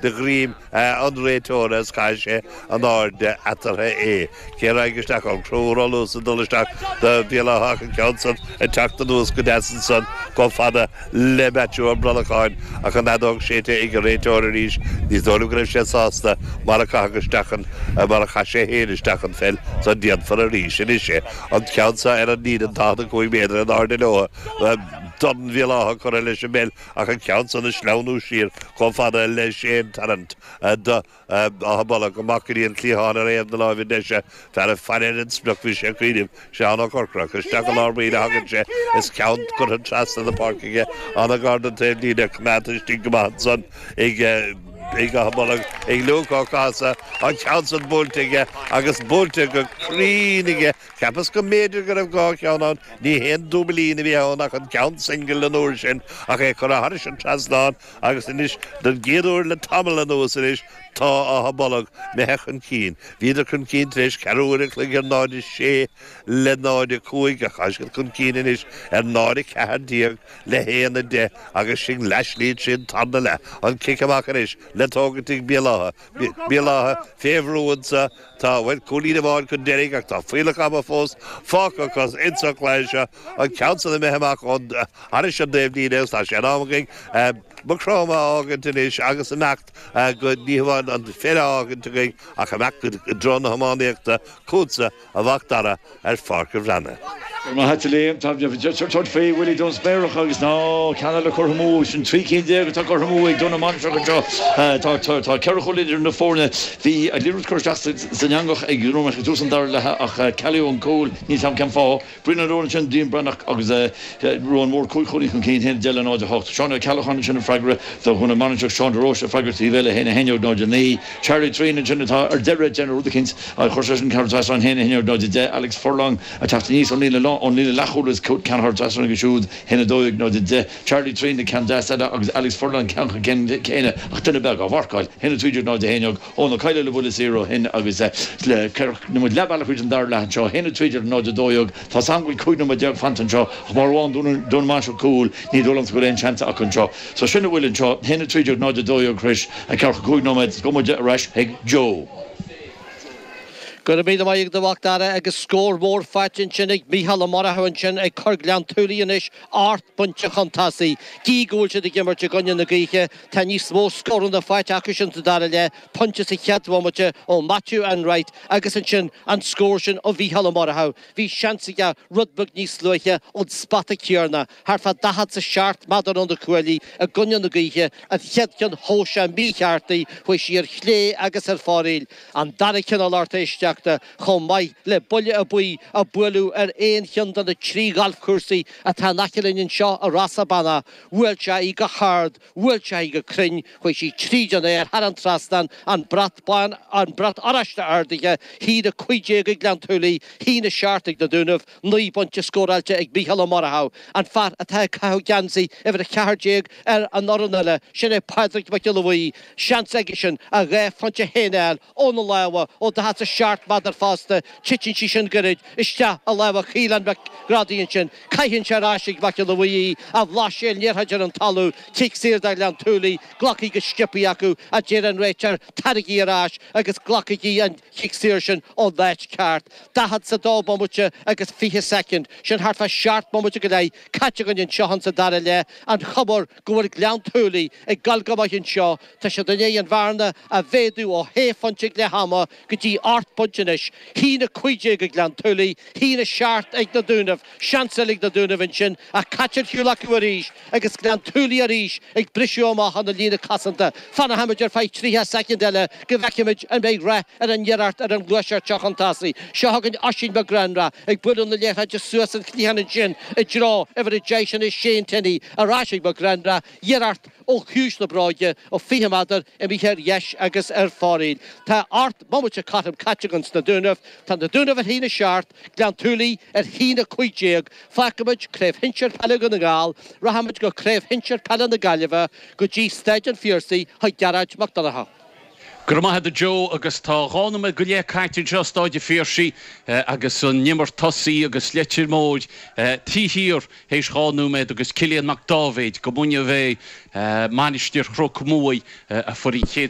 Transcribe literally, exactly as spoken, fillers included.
de grím an rétóras caiise an áde atarthe é. Cé aigeteach an crórálús an dulaisteach de bhéalaach an ceansan a teachta nús go desan san go fada le betú an bralacháin ach an adóg séte ag an rétóir a ríis níos dóla go raibh sé sásta mar a cagastechan mar a cha sé héanastechan fel san dian far a ríis in isise an ceansa ar an níd an táda go méidir an áde leo don bhéalacha chu leis an mell ach an ceansa na sleanú sír go fada le sé talent da a balla go macíon clíáin a réad na láhí deise fer a fanin smuchhí sé cuidim sé anna corcrach gus te lábíad hagann sé is count go an trasna na parkige anna gardan té lína cumátis tí gomáhan san ag ag a balla ag lúcá casa an ceansan búltaige agus búlta go chrínige cepas go méidir go raibh gá ceanán ní hen dúbalína bhí ann ach an cean single an úr sin ach é chu a haris an trasnáin agus inis den géadúir le tamil an ús inis tá a bollag me hechan cín. Víidir chun cín tréis ceúric le ar náide sé le náide cúig a chaisgil chun cín inis ar náide cehardíag le héana de agus sin leislíd sin tanna le an ciceach inis le tógatigh bíalatha. Bíalatha féhrúansa tá bhfuil cúlína bháin chun deirigh ach tá fuileach am a fós fáca cos insach leiise an ceansa na meheach ón haris an déimhlíine tá sé ámagaigh Ba chroma ágan tunis agus a mecht go níomháin an féile ágan tugaigh a cha mecht go dron hamáíochta cútsa a bhachtara ar farca bhrenna. Ma hat léim tá tart fé bhfuil don spéireach agus ná ceanna le chumú sin trí cén déag tá chumú ag donna man go tá ceircholidir na fórne hí a líú chu san angach ag grúach go túsan dar lethe ach ceú an cóil ní tam cean fá brina róna sin díon brenach agus ruúan mór cúchoí chun cén hen deile náide hocht. Seánna ceachchan sin freigra tá chuna manager Seán Roche freigra tí bhéile héna heneog náide ní Charlie Trina sinnatá ar deire generúdakins a chuir sin ceirtá an héna heneog náide de Alex Furlong a tacht níos an líle on líle lachúlas cót ceanthart asna go siúd hena dóigh nó de Charlie Trina can deasada agus Alex Furlong ceancha céine ach duine beg á bharcáil hena túidir ná de héneog ónna caiile le bhfuil zero hen agus le na mu lebaile chuid an dar lehan seo hena túidir ná de dóigh tá sanguil chuidna ma deag fantan seo mar bháin dún máisio cúil ní dólam go réon chanta ach an seo. So sinna bhfuil an seo hena túidir ná de dóigh chris a cearcha chuid nóid go de reis ag Joe. Go a bíad maiid do bhachtara agus scór mór faitin sin ag Mícheál Morathain sin ag Corglean Túlíonis art bunte chantasaí. Gí gúilte de gimmarte gunne na gaiche tá níos mó scór na fait acu sin sa dar le punte sa cheadhmate ó Matthew Enright agus an sin an scór sin ó Mícheál Morathain. Bhí seansaige rudbug níos luiche ó spata cearna. Har fa dahad sa seart madar an de cuailí a gunne na gaiche a cheadcin hóise mícheartaí chuoi si ar chlé agus ar fáréil an daricin al artéiste chom mai le bulle a bui a buú ar éon chian na trí galfcursaí a tá nachilinn seo a rasabana bhfuilte í go hard bhfuilte í go crin chuoi si trían é ar an trastan an brat ban an brat araiste ardaige hí a chuidé go Glean Túlaí hí na seaartaigh na dúnamh nuí bunte scóráilte ag Mícheál Morathain an far a tá cath gansaí a bhar a ceardéag ar an orranile sin é Padraig McGillivray seans aige sin a ré fante hénéil ó na leha ó de hat a seart madar fásta chitin si sin gorid iste a leha chiílan be gradíonn sin caihann se ráisiigh McGillivray a bhláisiil níorthaidir an talú tic sír de Glean Túlaí glachaí go scipaí acu a déir an réitear tarigí arás agus glachaí an chic sír sin ó leit ceart. Dahad sa dó bommute agus fiche second sin hartfa seart bommute go lei caite gon seohan sa dar le an chabor gohfuil Glean Túlaí ag galgamachinn seo tá se duné an bharna a bhéadú ó héfantig le hama go dtí art buntinis hína cuiide go Glean Túlaí hína seart ag na dúnamh seansalig na dúnamh sin a caiteir hiúlaach a ríis agus Glean Túlaí a ríis ag brisio amach an na lína casanta fanna hamidir feit tríthe second eile go bheceimiid an méid ra ar an dhearart ar an gluisear teachantasaí seo hagann asin be granra ag buú na létha de suas an clíhanna sin i drá ever a déisian is sé tenní a ráisiigh be granra dhearart ó chúis na bráide ó fihamádar i bhíar yes agus ar fáréil. Tá art mamute catam categans na dúnamh tá na dúnamh a hína seart Glean Túlaí ar hína chuidéag facamiid créibh hinseir pelle go na gáil rahamid go créibh hinseir pelle na gaiileh go dtí steid an fiorsaí chuid Geraint McDonagh. Gurmaithe de Joe agus tá ghánama go léag caiite just áide fíorsaí agus an nimar tosaí agus leitiir móid tíhíor hééis ghánúméid agus Cillian McDavid go bune bheith manisteir chrocmúi a fuí chéad